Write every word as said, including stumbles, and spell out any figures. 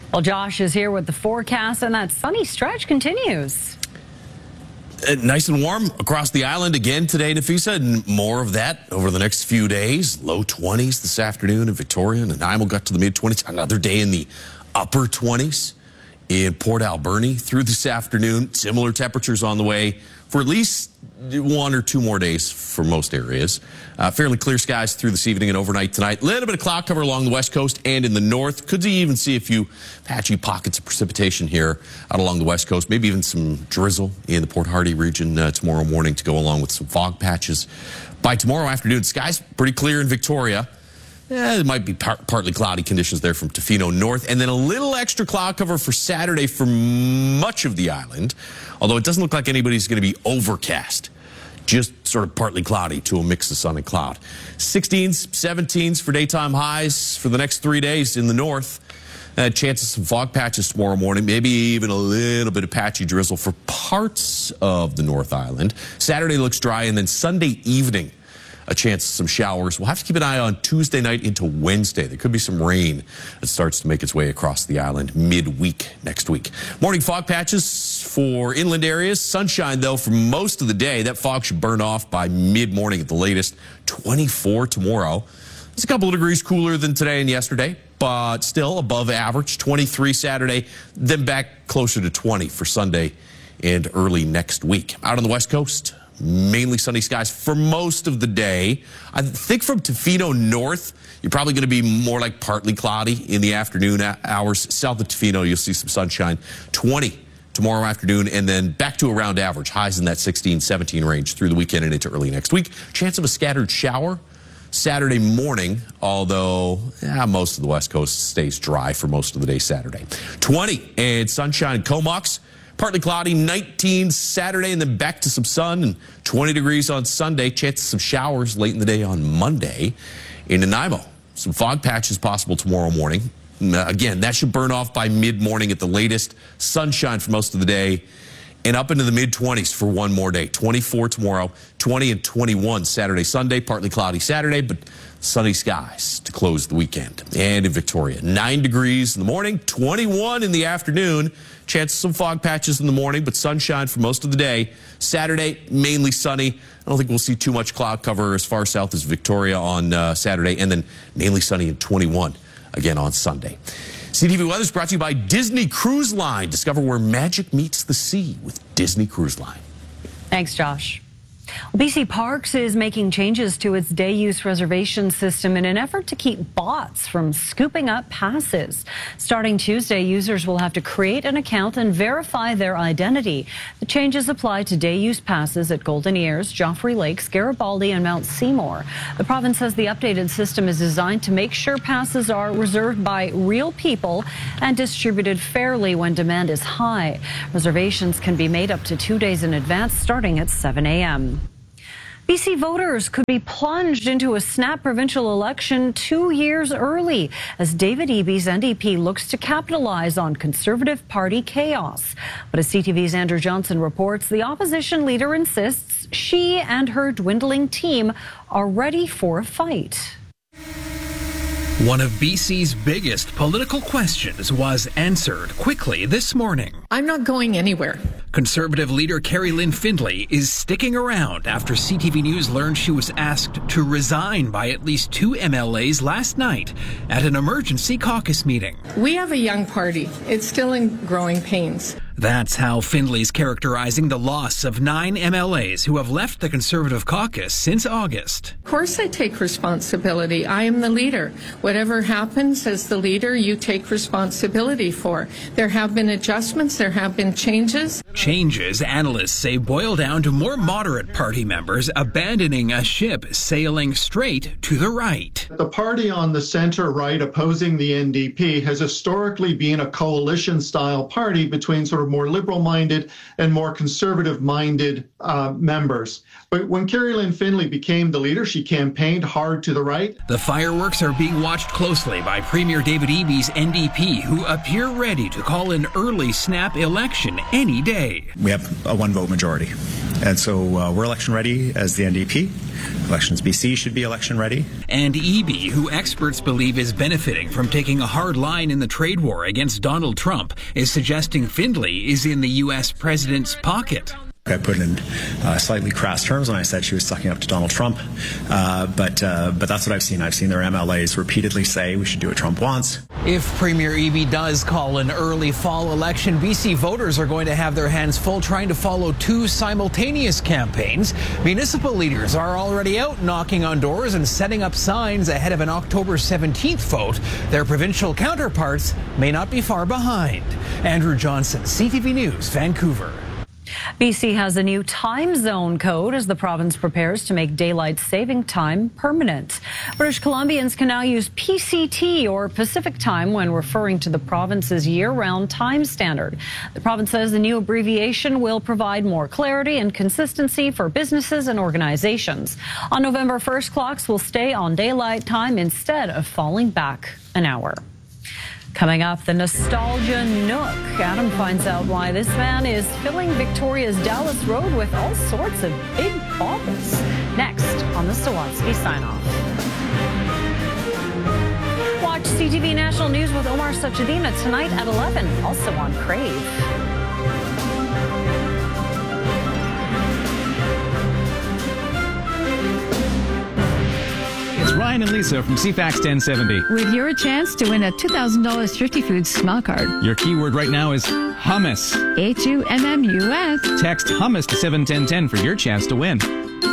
Well, Josh is here with the forecast, and that sunny stretch continues. Uh, nice and warm across the island again today, Nafisa, and more of that over the next few days. Low twenties this afternoon in Victoria, and Nanaimo got to the mid twenties. Another day in the upper twenties in Port Alberni through this afternoon. Similar temperatures on the way for at least one or two more days for most areas. Uh, fairly clear skies through this evening and overnight tonight. A little bit of cloud cover along the west coast and in the north. Could even see a few patchy pockets of precipitation here out along the west coast. Maybe even some drizzle in the Port Hardy region uh, tomorrow morning to go along with some fog patches. By tomorrow afternoon, skies pretty clear in Victoria. Eh, it might be par partly cloudy conditions there from Tofino north, and then a little extra cloud cover for Saturday for much of the island, although it doesn't look like anybody's going to be overcast. Just sort of partly cloudy to a mix of sun and cloud. sixteens, seventeens for daytime highs for the next three days in the north. Uh, chances of some fog patches tomorrow morning, maybe even a little bit of patchy drizzle for parts of the North Island. Saturday looks dry, and then Sunday evening, a chance of some showers. We'll have to keep an eye on Tuesday night into Wednesday. There could be some rain that starts to make its way across the island midweek next week. Morning fog patches for inland areas. Sunshine, though, for most of the day. That fog should burn off by mid-morning at the latest. twenty-four tomorrow. It's a couple of degrees cooler than today and yesterday, but still above average. twenty-three Saturday, then back closer to twenty for Sunday and early next week. Out on the west coast, mainly sunny skies for most of the day. I think from Tofino north, you're probably going to be more like partly cloudy in the afternoon hours. South of Tofino, you'll see some sunshine. twenty tomorrow afternoon, and then back to around average. Highs in that sixteen, seventeen range through the weekend and into early next week. Chance of a scattered shower Saturday morning, although yeah, most of the west coast stays dry for most of the day Saturday. twenty and sunshine in Comox. Partly cloudy, nineteen Saturday, and then back to some sun, and twenty degrees on Sunday. Chance of some showers late in the day on Monday. In Nanaimo, some fog patches possible tomorrow morning. Again, that should burn off by mid-morning at the latest. Sunshine for most of the day, and up into the mid-twenties for one more day. twenty-four tomorrow, twenty and twenty-one Saturday, Sunday. Partly cloudy Saturday, but sunny skies to close the weekend. And in Victoria, nine degrees in the morning, twenty-one in the afternoon. Chance of some fog patches in the morning, but sunshine for most of the day. Saturday, mainly sunny. I don't think we'll see too much cloud cover as far south as Victoria on uh, Saturday, and then mainly sunny and twenty-one again on Sunday. C T V Weather is brought to you by Disney Cruise Line. Discover where magic meets the sea with Disney Cruise Line. Thanks, Josh. B C Parks is making changes to its day use reservation system in an effort to keep bots from scooping up passes. Starting Tuesday, users will have to create an account and verify their identity. The changes apply to day use passes at Golden Ears, Joffrey Lakes, Garibaldi, and Mount Seymour. The province says the updated system is designed to make sure passes are reserved by real people and distributed fairly when demand is high. Reservations can be made up to two days in advance, starting at seven a m B C voters could be plunged into a snap provincial election two years early as David Eby's N D P looks to capitalize on Conservative Party chaos. But as C T V's Andrew Johnson reports, the opposition leader insists she and her dwindling team are ready for a fight. One of B C's biggest political questions was answered quickly this morning. I'm not going anywhere. Conservative leader Carrie Lynn Findlay is sticking around after C T V News learned she was asked to resign by at least two M L As last night at an emergency caucus meeting. We have a young party. It's still in growing pains. That's how Findlay's characterizing the loss of nine M L As who have left the Conservative caucus since August. Of course I take responsibility. I am the leader. Whatever happens as the leader, you take responsibility for. There have been adjustments. There have been changes. Changes, analysts say, boil down to more moderate party members abandoning a ship sailing straight to the right. The party on the center right opposing the N D P has historically been a coalition-style party between sort of more liberal-minded and more conservative-minded uh, members. But when Carrie Lynn Findlay became the leader, she campaigned hard to the right. The fireworks are being watched closely by Premier David Eby's N D P, who appear ready to call an early snap election any day. We have a one-vote majority. And so uh, we're election ready as the N D P. Elections B C should be election ready. And Eby, who experts believe is benefiting from taking a hard line in the trade war against Donald Trump, is suggesting Findlay is in the U S president's pocket. I put it in uh, slightly crass terms when I said she was sucking up to Donald Trump, uh, but uh, but that's what I've seen. I've seen their M L As repeatedly say we should do what Trump wants. If Premier Eby does call an early fall election, B C voters are going to have their hands full trying to follow two simultaneous campaigns. Municipal leaders are already out knocking on doors and setting up signs ahead of an October seventeenth vote. Their provincial counterparts may not be far behind. Andrew Johnson, C T V News, Vancouver. B C has a new time zone code as the province prepares to make daylight saving time permanent. British Columbians can now use P C T, or Pacific Time, when referring to the province's year-round time standard. The province says the new abbreviation will provide more clarity and consistency for businesses and organizations. On November first, clocks will stay on daylight time instead of falling back an hour. Coming up, the nostalgia nook. Adam finds out why this man is filling Victoria's Dallas Road with all sorts of big baubles. Next on the Sawatsky Sign-Off. Watch C T V National News with Omar Sachedina tonight at eleven, also on Crave. It's Ryan and Lisa from C FAX ten seventy. With your chance to win a two thousand dollars Thrifty Foods small card. Your keyword right now is hummus. H U M M U S. Text hummus to seven ten ten for your chance to win.